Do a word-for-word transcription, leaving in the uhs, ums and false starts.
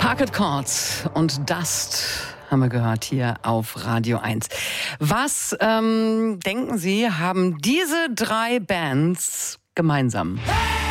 Harcourt Chords und Dust haben wir gehört hier auf Radio eins. Was ähm, denken Sie, haben diese drei Bands gemeinsam? Hey!